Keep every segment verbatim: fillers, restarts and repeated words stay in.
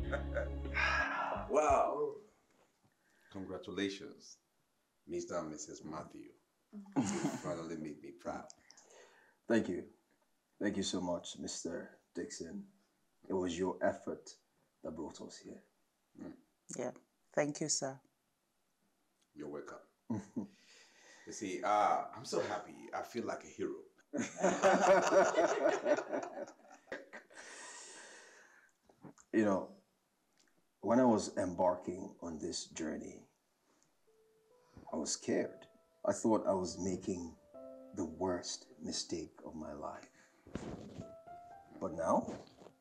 Wow. Congratulations, Mister and Missus Matthew. You finally made me proud. Thank you. Thank you so much, Mister Dixon. It was your effort that brought us here. Mm. Yeah. Thank you, sir. You're welcome. You see, uh, I'm so happy. I feel like a hero. You know, when I was embarking on this journey, I was scared. I thought I was making the worst mistake of my life. But now,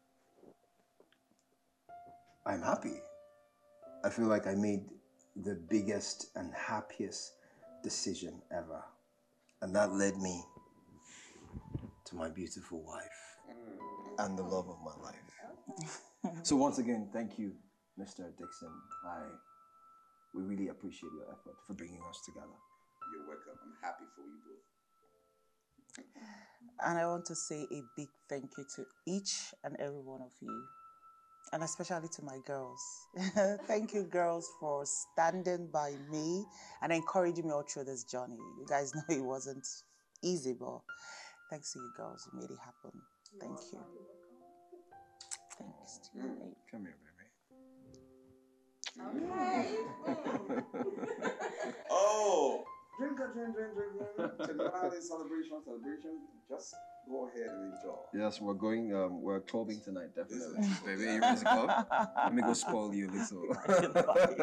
I'm happy. I feel like I made the biggest and happiest decision ever. And that led me to my beautiful wife and the love of my life. So once again, thank you, Mister Dixon. I, we really appreciate your effort for bringing us together. You're welcome. I'm happy for you both. And I want to say a big thank you to each and every one of you. And especially to my girls. Thank you, girls, for standing by me and encouraging me all through this journey. You guys know it wasn't easy, but thanks to you girls, you made it happen. Thank you. Thanks to you, babe. Come here, baby. Okay. Oh! Drink, drink, drink, drink, drink. Tonight celebration, celebration. Just go ahead and enjoy. Yes, we're going, um, we're clubbing tonight, definitely. Baby, you ready to club? Let me go spoil you a little.